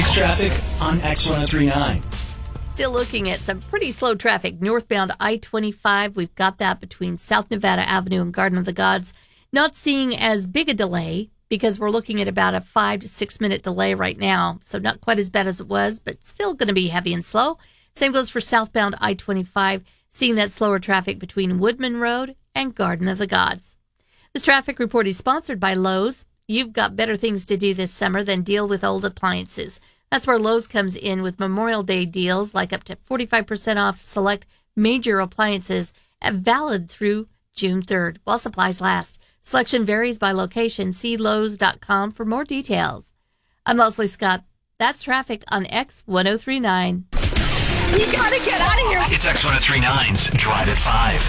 Police traffic on X1039. Still looking at some pretty slow traffic northbound I-25. We've got that between South Nevada Avenue and Garden of the Gods. Not seeing as big a delay because we're looking at about a 5 to 6 minute delay right now. So not quite as bad as it was, but still going to be heavy and slow. Same goes for southbound I-25. Seeing that slower traffic between Woodman Road and Garden of the Gods. This traffic report is sponsored by Lowe's. You've got better things to do this summer than deal with old appliances. That's where Lowe's comes in with Memorial Day deals like up to 45% off select major appliances valid through June 3rd while supplies last. Selection varies by location. See Lowes.com for more details. I'm Leslie Scott. That's traffic on X1039. You gotta get out of here. It's X1039's Drive at 5.